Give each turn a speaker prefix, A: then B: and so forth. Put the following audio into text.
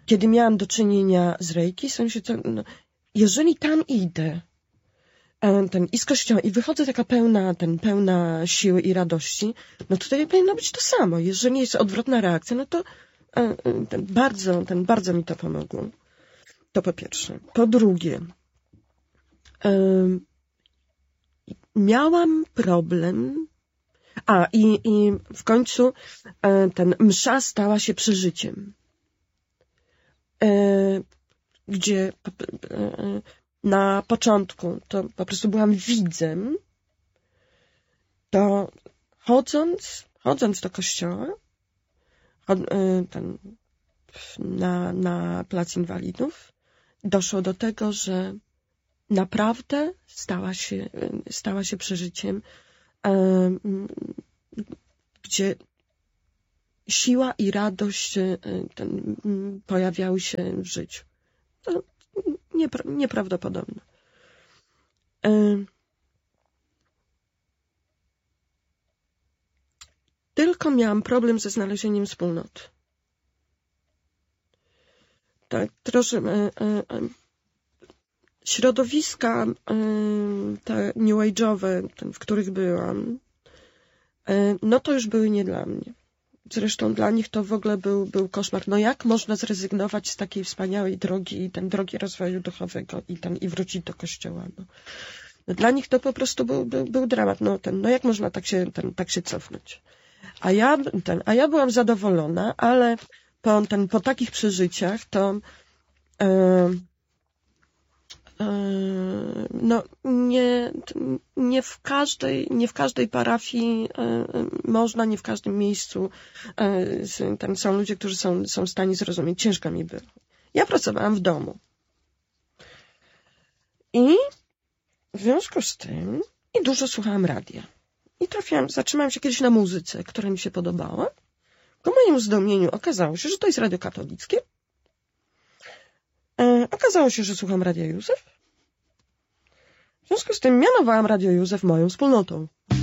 A: kiedy miałam do czynienia z Reiki, w sensie to, no, jeżeli tam idę i z kościoła i wychodzę taka pełna siły i radości, no tutaj powinno być to samo. Jeżeli jest odwrotna reakcja, no to bardzo mi to pomogło. To po pierwsze. Po drugie, miałam problem, i w końcu msza stała się przeżyciem, gdzie na początku to po prostu byłam widzem, to chodząc do kościoła, na plac Inwalidów, doszło do tego, że naprawdę stała się przeżyciem, gdzie siła i radość pojawiały się w życiu. To nieprawdopodobne. Tylko miałam problem ze znalezieniem wspólnoty. Tak, troszkę środowiska te new age'owe, w których byłam, no to już były nie dla mnie. Zresztą dla nich to w ogóle był koszmar. No jak można zrezygnować z takiej wspaniałej drogi i drogi rozwoju duchowego i wrócić do kościoła? No, dla nich to po prostu był dramat. No jak można tak się cofnąć? A ja byłam zadowolona, ale po takich przeżyciach to no nie w każdej parafii można, nie w każdym miejscu są ludzie, którzy są w stanie zrozumieć. Ciężko mi było. Ja pracowałam w domu. I w związku z tym dużo słuchałam radia. I zatrzymałam się kiedyś na muzyce, która mi się podobała. Ku mojemu zdumieniu okazało się, że to jest radio katolickie. Okazało się, że słucham Radia Józef. W związku z tym mianowałam Radio Józef moją wspólnotą.